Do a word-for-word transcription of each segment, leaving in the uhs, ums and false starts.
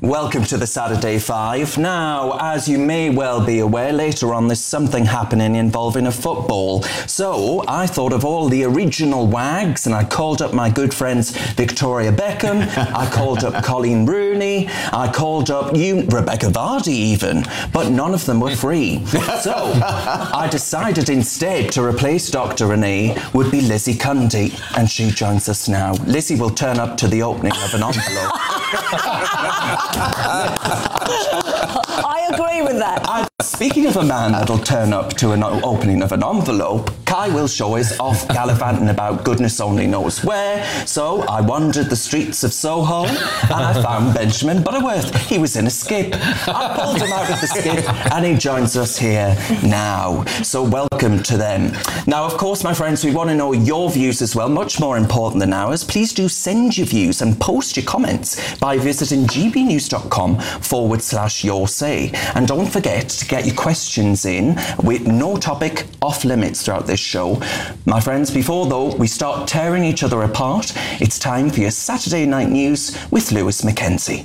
Welcome to the Saturday Five. Now, as you may well be aware, later on there's something happening involving a football. So I thought of all the original wags and I called up my good friends Victoria Beckham, I called up Colleen Rooney, I called up you, Rebecca Vardy even, but none of them were free. So I decided instead to replace Doctor Renee would be Lizzie Cundy, and she joins us now. Lizzie will turn up to the opening of an envelope. I agree with that. Uh, speaking of a man that'll turn up to an opening of an envelope, Kai Wilshaw is off gallivanting about goodness only knows where, so I wandered the streets of Soho and I found Benjamin Butterworth. He was in a skip. I pulled him out of the skip and he joins us here now. So welcome to them. Now, of course, my friends, we want to know your views as well, much more important than ours. Please do send your views and post your comments by visiting gbnews.com forward slash your say. And don't forget to get your questions in with no topic off limits throughout this show. My friends, before though we start tearing each other apart, it's time for your Saturday Night News with Lewis Mackenzie.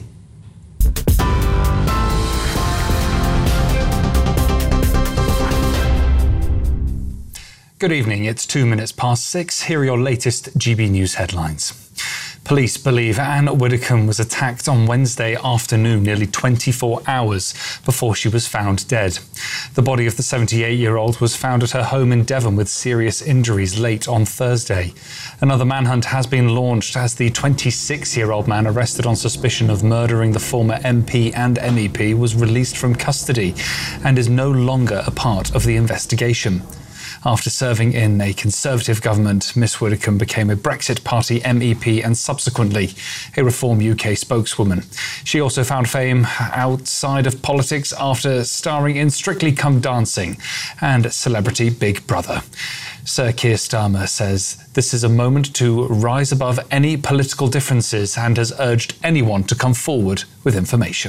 Good evening, it's two minutes past six. Here are your latest G B News headlines. Police believe Anne Widdecombe was attacked on Wednesday afternoon, nearly twenty-four hours before she was found dead. The body of the seventy-eight-year-old was found at her home in Devon with serious injuries late on Thursday. Another manhunt has been launched as the twenty-six-year-old man arrested on suspicion of murdering the former M P and M E P was released from custody and is no longer a part of the investigation. After serving in a Conservative government, Miss Widdecombe became a Brexit Party M E P and subsequently a Reform U K spokeswoman. She also found fame outside of politics after starring in Strictly Come Dancing and Celebrity Big Brother. Sir Keir Starmer says this is a moment to rise above any political differences and has urged anyone to come forward with information.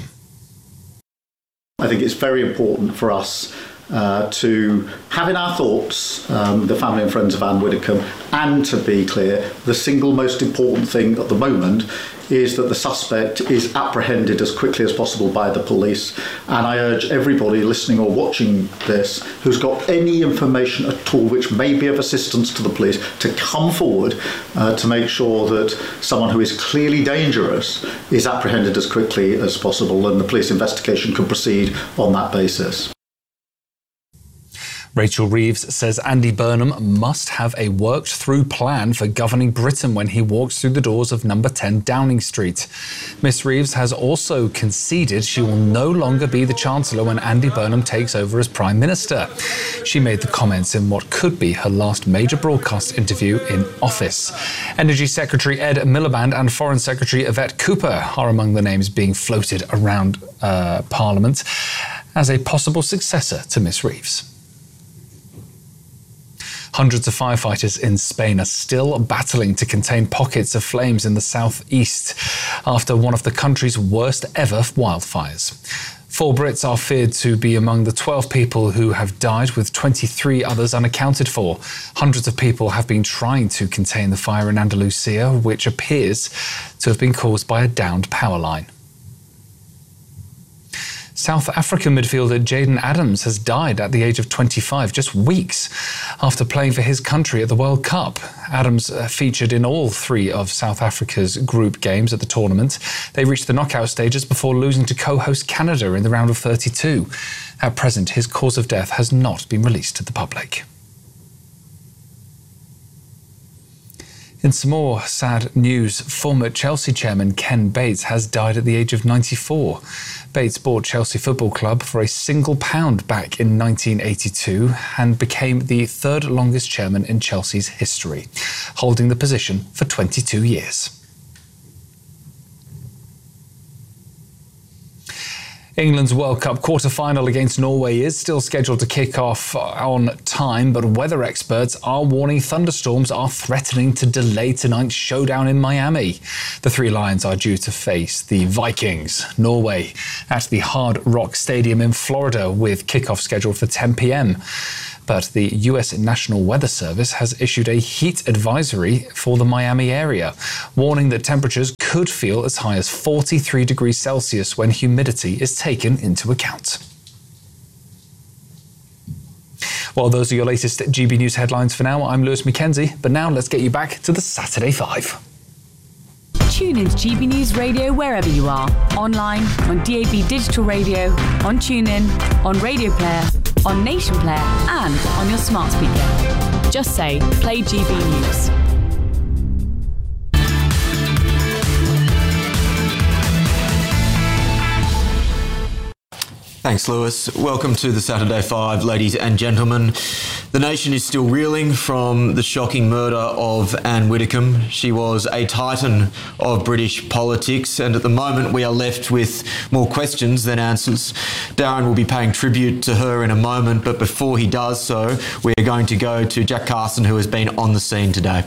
I think it's very important for us Uh, to have in our thoughts um, the family and friends of Anne Widdecombe, and to be clear, the single most important thing at the moment is that the suspect is apprehended as quickly as possible by the police. And I urge everybody listening or watching this who's got any information at all which may be of assistance to the police to come forward uh, to make sure that someone who is clearly dangerous is apprehended as quickly as possible, and the police investigation can proceed on that basis. Rachel Reeves says Andy Burnham must have a worked-through plan for governing Britain when he walks through the doors of number ten Downing Street. Miss Reeves has also conceded she will no longer be the Chancellor when Andy Burnham takes over as Prime Minister. She made the comments in what could be her last major broadcast interview in office. Energy Secretary Ed Miliband and Foreign Secretary Yvette Cooper are among the names being floated around uh, Parliament as a possible successor to Miss Reeves. Hundreds of firefighters in Spain are still battling to contain pockets of flames in the southeast after one of the country's worst ever wildfires. Four Brits are feared to be among the twelve people who have died, with twenty-three others unaccounted for. Hundreds of people have been trying to contain the fire in Andalusia, which appears to have been caused by a downed power line. South African midfielder Jayden Adams has died at the age of twenty-five, just weeks after playing for his country at the World Cup. Adams uh, featured in all three of South Africa's group games at the tournament. They reached the knockout stages before losing to co-host Canada in the round of thirty-two. At present, his cause of death has not been released to the public. In some more sad news, former Chelsea chairman Ken Bates has died at the age of ninety-four. Bates bought Chelsea Football Club for a single pound back in nineteen eighty-two and became the third longest chairman in Chelsea's history, holding the position for twenty-two years. England's World Cup quarter-final against Norway is still scheduled to kick off on time, but weather experts are warning thunderstorms are threatening to delay tonight's showdown in Miami. The Three Lions are due to face the Vikings, Norway, at the Hard Rock Stadium in Florida, with kickoff scheduled for ten p.m. But the U S National Weather Service has issued a heat advisory for the Miami area, warning that temperatures could feel as high as forty-three degrees Celsius when humidity is taken into account. Well, those are your latest G B News headlines for now. I'm Lewis McKenzie, but now let's get you back to the Saturday Five. Tune into G B News Radio wherever you are. Online, on D A B Digital Radio, on TuneIn, on Radio Player, on Nation Player, and on your smart speaker. Just say, play G B News. Thanks, Lewis. Welcome to the Saturday Five, ladies and gentlemen. The nation is still reeling from the shocking murder of Anne Widdecombe. She was a titan of British politics, and at the moment we are left with more questions than answers. Darren will be paying tribute to her in a moment, but before he does so, we are going to go to Jack Carson, who has been on the scene today.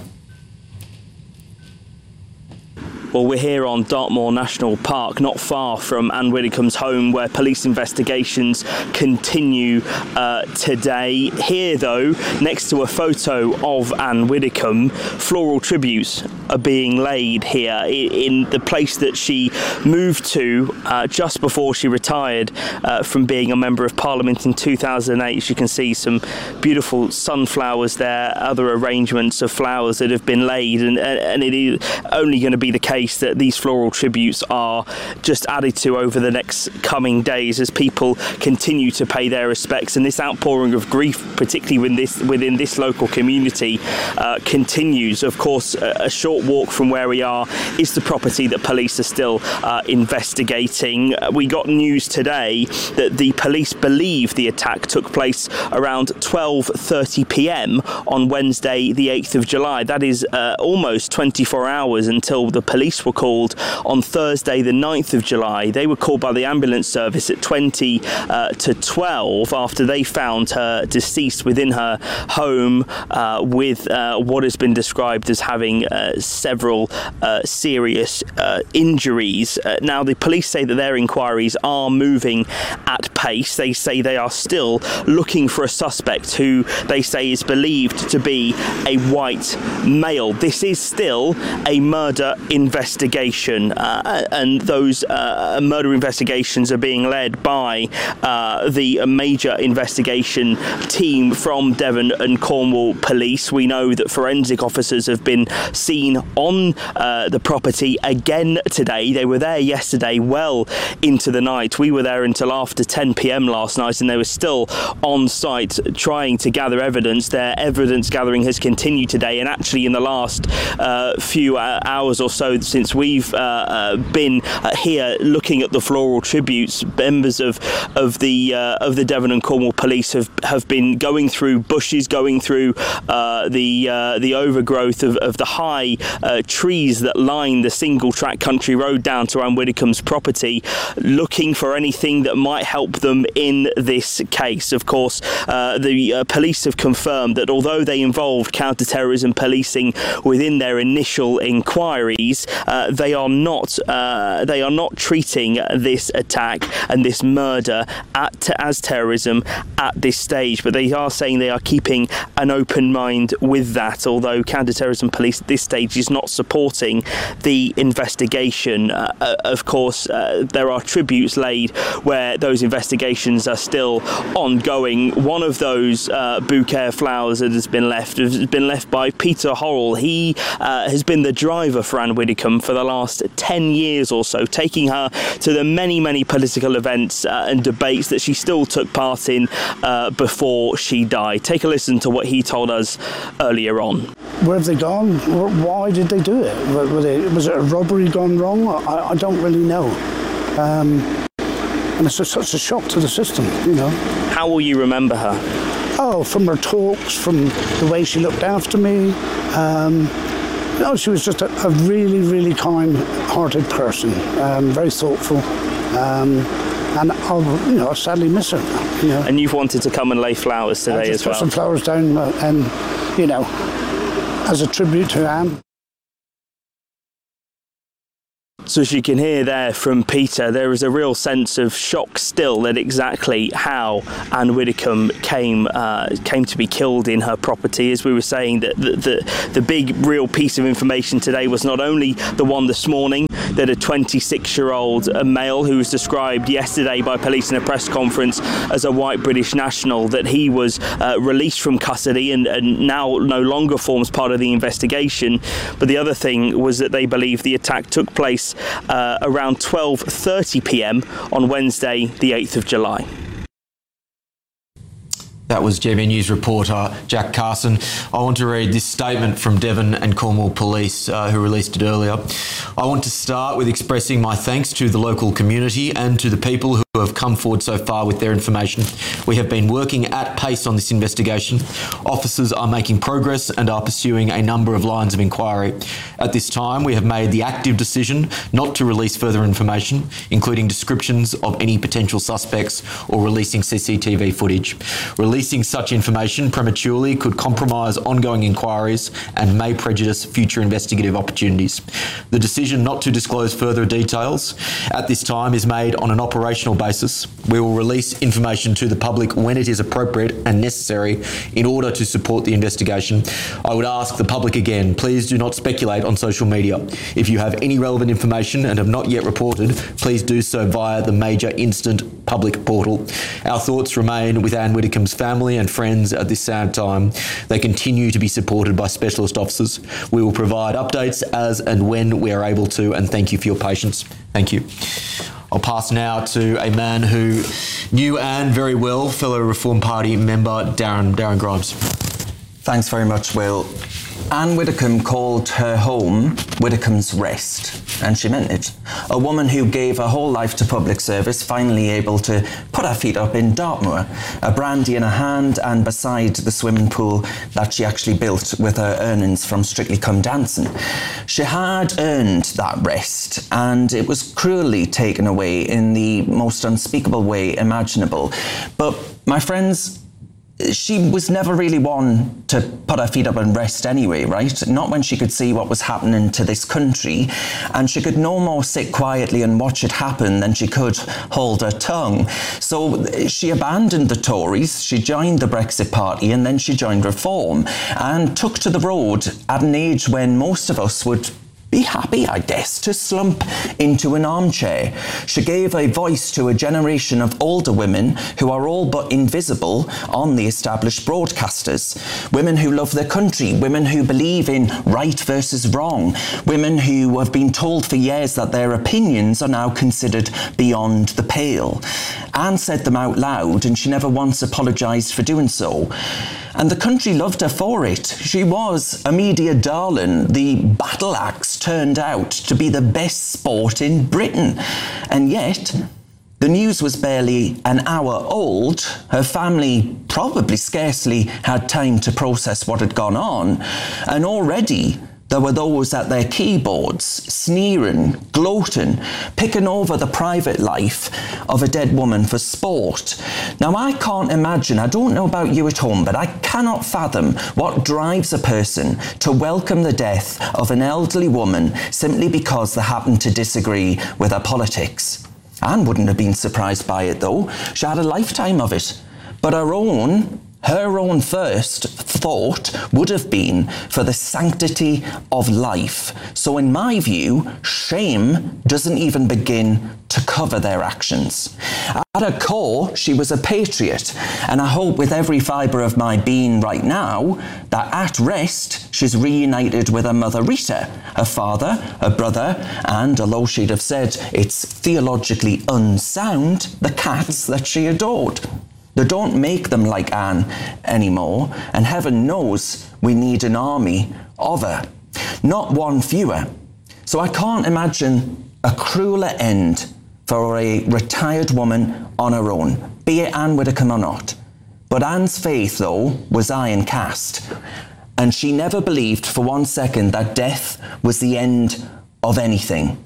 Well, we're here on Dartmoor National Park, not far from Anne Widdecombe's home, where police investigations continue uh, today. Here, though, next to a photo of Anne Widdecombe, floral tributes are being laid here in the place that she moved to uh, just before she retired uh, from being a Member of Parliament in two thousand eight. As you can see, some beautiful sunflowers there, other arrangements of flowers that have been laid, and, and it is only going to be the case that these floral tributes are just added to over the next coming days as people continue to pay their respects, and this outpouring of grief, particularly within this, within this local community, uh, continues. Of course, a, a short walk from where we are is the property that police are still uh, investigating. We got news today that the police believe the attack took place around twelve thirty p m on Wednesday the eighth of July. That is uh, almost twenty-four hours until the police were called on Thursday the ninth of July. They were called by the ambulance service at twenty to twelve after they found her deceased within her home uh, with uh, what has been described as having uh, several uh, serious uh, injuries. Uh, now, the police say that their inquiries are moving at pace. They say they are still looking for a suspect who they say is believed to be a white male. This is still a murder investigation. investigation uh, and those uh, murder investigations are being led by uh, the major investigation team from Devon and Cornwall Police. We know that forensic officers have been seen on uh, the property again today. They were there yesterday well into the night. We were there until after ten p m last night, and they were still on site trying to gather evidence. Their evidence gathering has continued today, and actually in the last uh, few hours or so since we've uh, uh, been uh, here looking at the floral tributes, members of of the uh, of the Devon and Cornwall Police have have been going through bushes, going through uh, the uh, the overgrowth of, of the high uh, trees that line the single track country road down to Anne Widdecombe's property, looking for anything that might help them in this case. Of course, uh, the uh, police have confirmed that although they involved counter-terrorism policing within their initial inquiries, uh, they are not uh, they are not treating this attack and this murder at, as terrorism at this stage, but they are saying they are keeping an open mind with that, although counter-terrorism police at this stage is not supporting the investigation. Uh, uh, of course, uh, there are tributes laid where those investigations are still ongoing. One of those uh, bouquet of flowers that has been left has been left by Peter Horrell. He uh, has been the driver for Anne Widdecombe for the last ten years or so, taking her to the many, many political events uh, and debates that she still took part in uh, before she died. Take a listen to what he told us earlier on. Where have they gone? Why did they do it? Were they, was it a robbery gone wrong? I, I don't really know. Um, and it's a, such a shock to the system, you know. How will you remember her? Oh, from her talks, from the way she looked after me. Um, you know, she was just a, a really, really kind-hearted person, um, very thoughtful. Um, and I'll, you know, I'll sadly miss her. You know. And you've wanted to come and lay flowers today I just as well? put some flowers down uh, and, you know, as a tribute to Anne. So as you can hear there from Peter, there is a real sense of shock still at exactly how Anne Widdecombe came uh, came to be killed in her property. As we were saying, that the, the, the big real piece of information today was not only the one this morning that a twenty-six-year-old male who was described yesterday by police in a press conference as a white British national, that he was uh, released from custody and, and now no longer forms part of the investigation. But the other thing was that they believe the attack took place uh, around twelve thirty p m on Wednesday, the eighth of July. That was G B News reporter Jack Carson. I want to read this statement from Devon and Cornwall Police, uh, who released it earlier. I want to start with expressing my thanks to the local community and to the people who have come forward so far with their information. We have been working at pace on this investigation. Officers are making progress and are pursuing a number of lines of inquiry. At this time, we have made the active decision not to release further information, including descriptions of any potential suspects or releasing C C T V footage. Releasing such information prematurely could compromise ongoing inquiries and may prejudice future investigative opportunities. The decision not to disclose further details at this time is made on an operational basis. We will release information to the public when it is appropriate and necessary in order to support the investigation. I would ask the public again, please do not speculate on social media. If you have any relevant information and have not yet reported, please do so via the major instant public portal. Our thoughts remain with Anne Widdecombe's family and friends at this sad time. They continue to be supported by specialist officers. We will provide updates as and when we are able to, and thank you for your patience. Thank you. I'll pass now to a man who knew Anne very well, fellow Reform Party member Darren, Darren Grimes. Thanks very much, Will. Anne Widdecombe called her home Widdecombe's Rest, and she meant it. A woman who gave her whole life to public service, finally able to put her feet up in Dartmoor, a brandy in her hand and beside the swimming pool that she actually built with her earnings from Strictly Come Dancing. She had earned that rest, and it was cruelly taken away in the most unspeakable way imaginable. But, my friends, she was never really one to put her feet up and rest anyway, right? Not when she could see what was happening to this country, and she could no more sit quietly and watch it happen than she could hold her tongue. So she abandoned the Tories, she joined the Brexit Party, and then she joined Reform, and took to the road at an age when most of us would be happy, I guess, to slump into an armchair. She gave a voice to a generation of older women who are all but invisible on the established broadcasters. Women who love their country, women who believe in right versus wrong, women who have been told for years that their opinions are now considered beyond the pale. Anne said them out loud, and she never once apologised for doing so. And the country loved her for it. She was a media darling. The battle axe turned out to be the best sport in Britain. And yet, the news was barely an hour old. Her family probably scarcely had time to process what had gone on. And already, there were those at their keyboards, sneering, gloating, picking over the private life of a dead woman for sport. Now, I can't imagine, I don't know about you at home, but I cannot fathom what drives a person to welcome the death of an elderly woman simply because they happen to disagree with her politics. Anne wouldn't have been surprised by it, though. She had a lifetime of it. But her own... Her own first thought would have been for the sanctity of life. So in my view, shame doesn't even begin to cover their actions. At her core, she was a patriot, and I hope with every fibre of my being right now that at rest she's reunited with her mother Rita, her father, her brother, and although she'd have said it's theologically unsound, the cats that she adored. They don't make them like Anne anymore, and heaven knows we need an army of her, not one fewer. So I can't imagine a crueler end for a retired woman on her own, be it Anne Widdecombe or not. But Anne's faith, though, was iron cast, and she never believed for one second that death was the end of anything.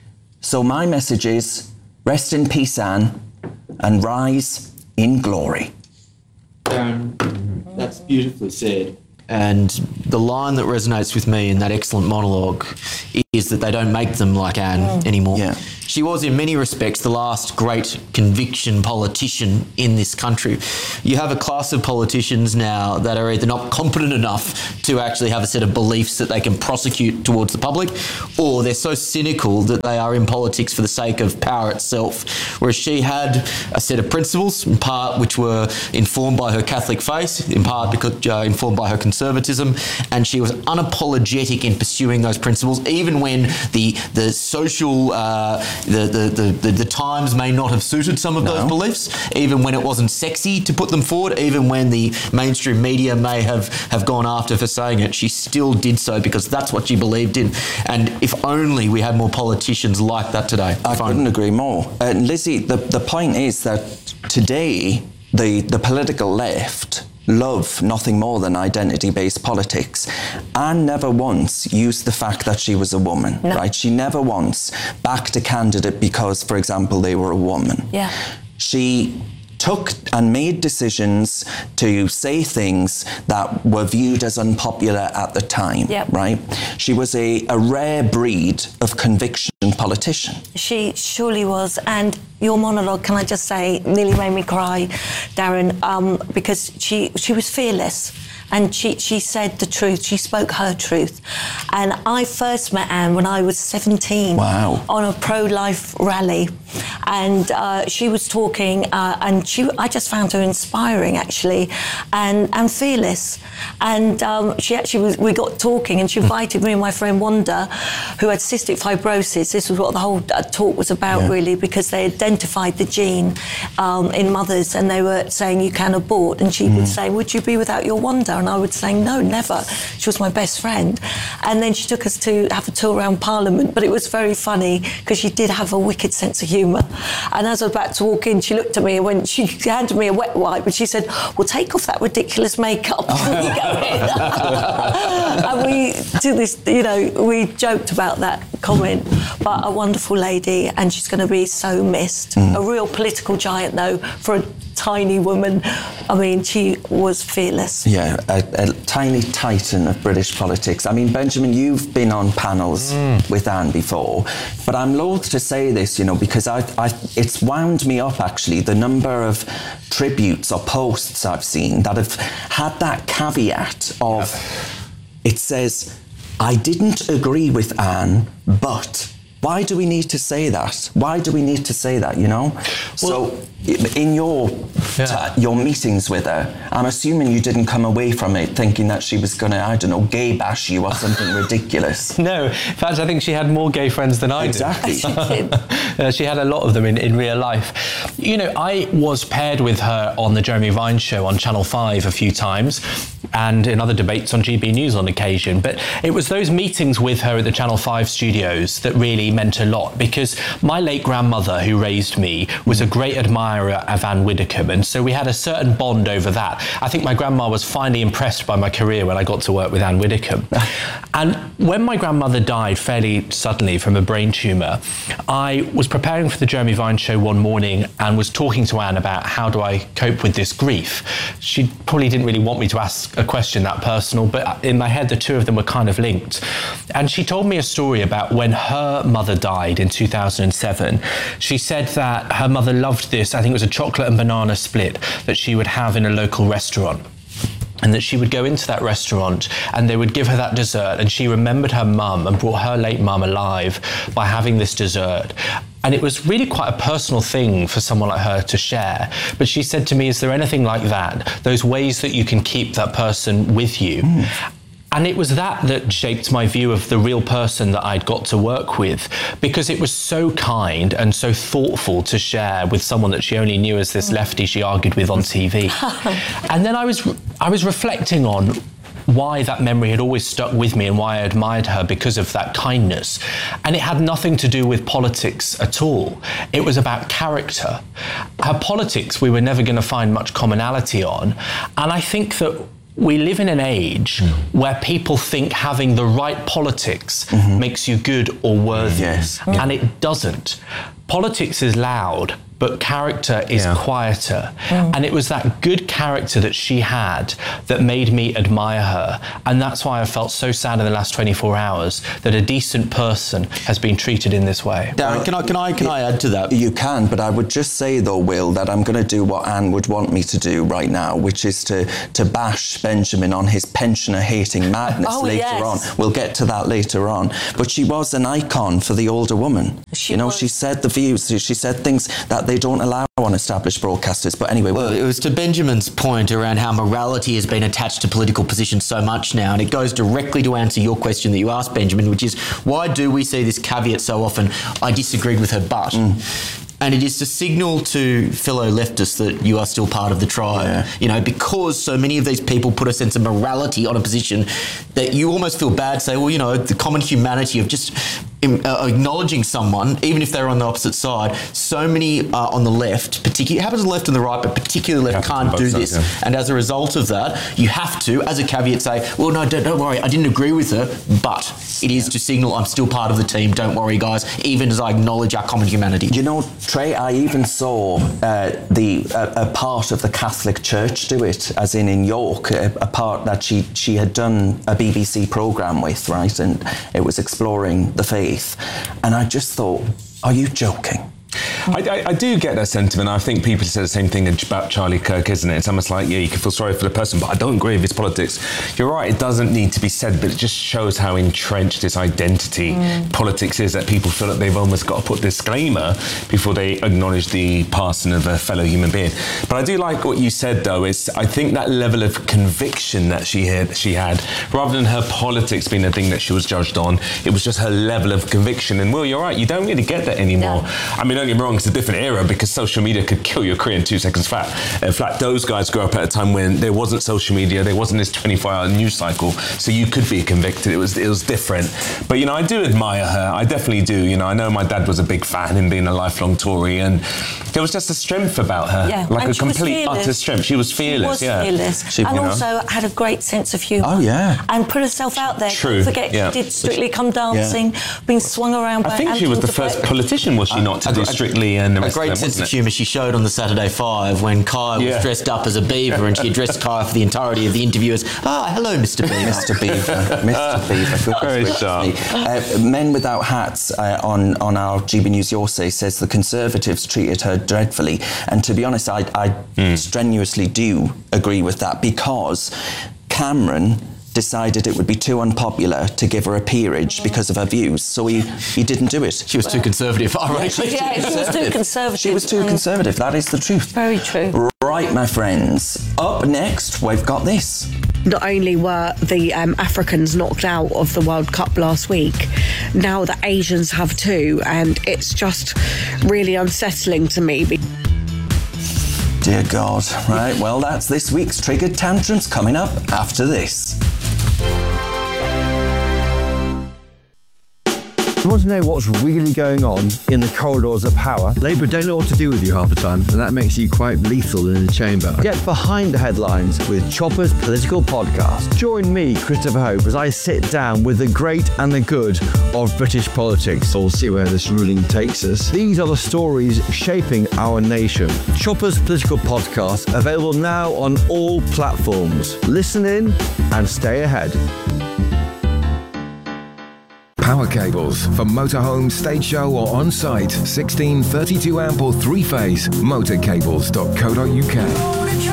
So my message is, rest in peace, Anne, and rise in glory. Darren, that's beautifully said. And the line that resonates with me in that excellent monologue is that they don't make them like Anne mm. anymore. Yeah. She was, in many respects, the last great conviction politician in this country. You have a class of politicians now that are either not competent enough to actually have a set of beliefs that they can prosecute towards the public, or they're so cynical that they are in politics for the sake of power itself. Whereas she had a set of principles, in part which were informed by her Catholic faith, in part because uh, informed by her conservatism, and she was unapologetic in pursuing those principles, even when the the social uh, the, the, the, the, the times may not have suited some of no. those beliefs, even when it wasn't sexy to put them forward, even when the mainstream media may have, have gone after for saying it, she still did so because that's what she believed in. And if only we had more politicians like that today. I couldn't agree more. Uh, Lizzie, the, the point is that today the, the political left love nothing more than identity-based politics. Anne never once used the fact that she was a woman, no. right? She never once backed a candidate because, for example, they were a woman. Yeah. She took and made decisions to say things that were viewed as unpopular at the time, yep. right? She was a, a rare breed of conviction politician. She surely was, and your monologue, can I just say, nearly made me cry, Darren, um, because she she was fearless. And she, she said the truth. She spoke her truth. And I first met Anne when I was seventeen. Wow. On a pro-life rally. And uh, she was talking, uh, and she I just found her inspiring, actually, and, and fearless. And um, she actually was, we got talking, and she invited me and my friend Wanda, who had cystic fibrosis. This was what the whole uh, talk was about, yeah. really, because they identified the gene um, in mothers, and they were saying you can abort. And she mm. would say, would you be without your Wanda? And I would say, no, never. She was my best friend. And then she took us to have a tour around Parliament, but it was very funny because she did have a wicked sense of humour. And as I was about to walk in, she looked at me and when she handed me a wet wipe, and she said, well, take off that ridiculous makeup before you go in. And we did this, you know, we joked about that comment, but a wonderful lady, and she's going to be so missed. Mm. A real political giant, though, for a tiny woman. I mean, she was fearless. Yeah, a, a tiny titan of British politics. I mean, Benjamin, you've been on panels mm. with Anne before, but I'm loath to say this, you know, because I, I, it's wound me up, actually, the number of tributes or posts I've seen that have had that caveat of, yeah. it says, I didn't agree with Anne, but... Why do we need to say that? Why do we need to say that, you know? Well, so, in your yeah. t- your meetings with her, I'm assuming you didn't come away from it thinking that she was going to, I don't know, gay bash you or something ridiculous. No, in fact, I think she had more gay friends than I exactly. did. Exactly. She had a lot of them in, in real life. You know, I was paired with her on the Jeremy Vine show on Channel five a few times, and in other debates on G B News on occasion. But it was those meetings with her at the Channel five studios that really meant a lot, because my late grandmother, who raised me, was a great admirer of Anne Widdecombe, and so we had a certain bond over that. I think my grandma was finally impressed by my career when I got to work with Anne Widdecombe. And when my grandmother died fairly suddenly from a brain tumour, I was preparing for the Jeremy Vine show one morning and was talking to Anne about how do I cope with this grief. She probably didn't really want me to ask a question that personal, but in my head the two of them were kind of linked. And she told me a story about when her mother died in two thousand seven. She said that her mother loved this, I think it was a chocolate and banana split that she would have in a local restaurant. And that she would go into that restaurant and they would give her that dessert, and she remembered her mum and brought her late mum alive by having this dessert. And it was really quite a personal thing for someone like her to share. But she said to me, is there anything like that? Those ways that you can keep that person with you? Mm. And it was that that shaped my view of the real person that I'd got to work with, because it was so kind and so thoughtful to share with someone that she only knew as this lefty she argued with on T V. And then I was I was reflecting on why that memory had always stuck with me and why I admired her because of that kindness. And it had nothing to do with politics at all. It was about character. Her politics we were never going to find much commonality on. And I think that we live in an age mm. where people think having the right politics mm-hmm. makes you good or worthy. Yes. And it doesn't. Politics is loud, but character is Yeah. quieter. And it was that good character that she had that made me admire her. And that's why I felt so sad in the last twenty-four hours that a decent person has been treated in this way. Darren, can I can I can I add to that? You can, but I would just say though, Will, that I'm going to do what Anne would want me to do right now, which is to to bash Benjamin on his pensioner-hating madness Oh, later yes. on. We'll get to that later on. But she was an icon for the older woman. She you know, was. she said the views. She said things that they don't allow on established broadcasters. But anyway, Well, it was to Benjamin's point around how morality has been attached to political positions so much now, and it goes directly to answer your question that you asked, Benjamin, which is why do we see this caveat so often? I disagreed with her, but. And it is to signal to fellow leftists that you are still part of the tribe. Yeah. You know, because so many of these people put a sense of morality on a position that you almost feel bad, say, well, you know, the common humanity of just um, uh, acknowledging someone, even if they're on the opposite side. So many uh, on the left, particularly, it happens on the left and the right, but particularly left Happens on can't do both this. sides, yeah. And as a result of that, you have to, as a caveat, say, well, no, don't, don't worry, I didn't agree with her, but it is to signal I'm still part of the team, don't worry, guys, even as I acknowledge our common humanity. you know, Trey, I even saw uh, the a, a part of the Catholic Church do it, as in in York, a, a part that she she had done a B B C programme with, right, and it was exploring the faith, and I just thought, are you joking? I, I, I do get that sentiment. I think people say the same thing about Charlie Kirk, isn't it? It's almost like, yeah, you can feel sorry for the person, but I don't agree with his politics. You're right, it doesn't need to be said, but it just shows how entrenched this identity mm. politics is, that people feel that they've almost got to put disclaimer before they acknowledge the passing of a fellow human being. But I do like what you said, though, is I think that level of conviction that she had, she had, rather than her politics being the thing that she was judged on, it was just her level of conviction. And, Will, you're right, you don't really get that anymore. No. I mean, don't get me wrong, it's a different era because social media could kill your career in two seconds flat. In fact, those guys grew up at a time when there wasn't social media, there wasn't this twenty-four hour news cycle, so you could be convicted. It was it was different. But, you know, I do admire her. I definitely do. You know, I know my dad was a big fan in being a lifelong Tory, and there was just a strength about her. Yeah, like and a she was complete, fearless. utter strength. She was fearless, She was yeah. fearless. She- and you know. also had a great sense of humour. Oh, yeah. And put herself out there. True, Don't forget, yeah. she did Strictly Come Dancing, being swung around by I think she was Anton the first Debate. politician, was she not, to A- do a- Strictly and the A rest great of them, sense of wasn't it? humour she showed on the Saturday Five when Kai Yeah. was dressed up as a beaver and she addressed Kai for the entirety of the interview as, ah, hello, Mister Beaver. Mister Beaver, Mister Beaver. Good Very grief sharp. me. Uh, Men Without Hats uh, on, on our G B News Your Say says the Conservatives treated her dreadfully. And to be honest, I, I Mm. strenuously do agree with that, because Cameron decided it would be too unpopular to give her a peerage because of her views, so he, he didn't do it. She was too conservative. All right. Yeah, she was too conservative. She was too and- conservative, that is the truth. Very true. Right, my friends. Up next, we've got this. Not only were the um, Africans knocked out of the World Cup last week, now the Asians have too, and it's just really unsettling to me. Dear God. Right, well, that's this week's Triggered Tantrums coming up after this. You want to know what's really going on in the corridors of power? Labour don't know what to do with you half the time, and that makes you quite lethal in the chamber. Get behind the headlines with Chopper's Political Podcast. Join me, Christopher Hope, as I sit down with the great and the good of British politics. We'll see where this ruling takes us. These are the stories shaping our nation. Chopper's Political Podcast, available now on all platforms. Listen in and stay ahead. Power cables for motorhome, stage show or on-site. sixteen, thirty-two amp or three-phase. motorcables dot co dot uk.